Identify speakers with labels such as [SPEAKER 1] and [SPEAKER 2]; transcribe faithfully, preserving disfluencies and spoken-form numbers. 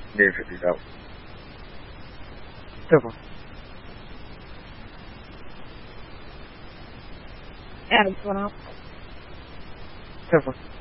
[SPEAKER 1] 这是比较。
[SPEAKER 2] 师傅。
[SPEAKER 3] Adam's went out.
[SPEAKER 2] Careful.